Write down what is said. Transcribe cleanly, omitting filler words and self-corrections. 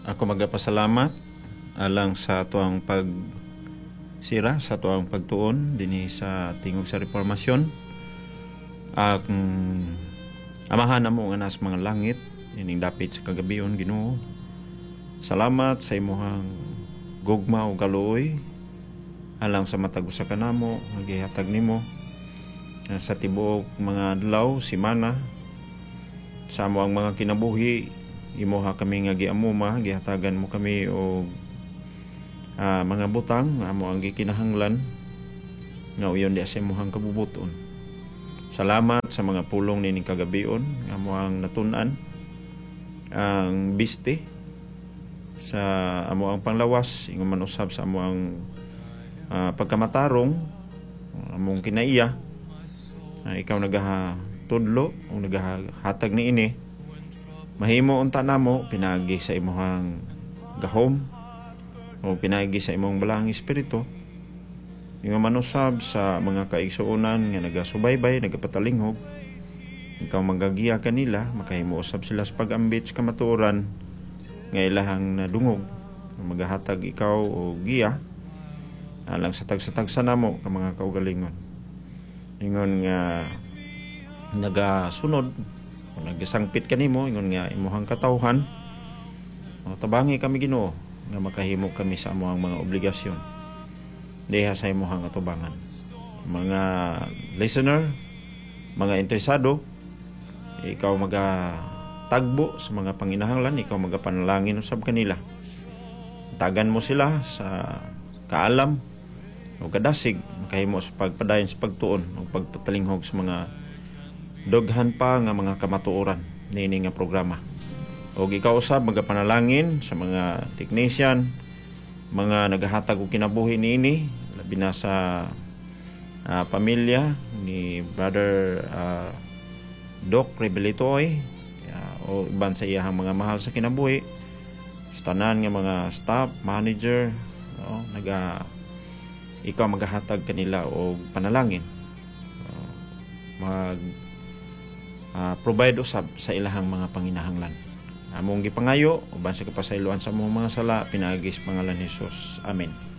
Ako magapasalamat alang sa tuang pagsira, sa tuang pagtuon dinhi sa tingog sa reformasyon. Amahan namo nga nas mga langit ining dapit sa kagabion, Ginoo. Salamat sa imong gugma ug kaluoy alang sa matag usa ka namo nga gihatag nimo sa tibuok mga adlaw, semana, sa amo ang mga kinabuhi. Imuha kami nga giamuma, gihatagan mo kami og mga butang amo ang gikinahanglan nga uyon di sa imong kabubuton. Salamat sa mga pulong nining kagabion nga amo ang natun-an ang biste sa amo ang panglawas ingon man usab sa amo ang pagkamatarong among kinaiya. Ikaw nagatudlo o nagahatag niini. Mahimo unta namo pinagi sa imong gahom o pinagi sa imong balahang espiritu. Ingon man usab sa mga kaigsuonan nga nagasubaybay, nagapatalingog, ikaw magagiya kanila, makahimo usab sila sa pag-ambit sa kamatuoran nga ilahang nadungog. Magahatag ikaw o giya alang sa tagsa-tagsa namo ka mga kaugalingon. Ingon nga nagasunod o nagasangpit kanimo, ingon nga imuhang katawhan, tabangi kami, Ginoo, nga makahimo kami sa amuhang mga obligasyon diha sa imuhang atubangan. Mga listener, mga interesado, ikaw magatagbo sa mga panginahanglan, ikaw magapanalangin usab kanila. Tagan mo sila sa kaalam o kadasig, makahimo sa pagpadayon sa pagtuon o pagpatalinghog sa mga doghan pa nga mga kamatuoran niini nga programa. O ikaw usab magapanalangin sa mga technician, mga nagahatag og kinabuhi niini, labi na sa pamilya ni Brother Doc Rebelitoy o iban sa iyahang mga mahal sa kinabuhi, sa tanan nga mga staff, manager, ikaw magahatag kanila og panalangin. Provide usab sa ilahang mga panginahanglan. Among gipangayo uban sa kapasayloan sa among mga sala, pinaagi sa pangalan ni Hesus. Amen.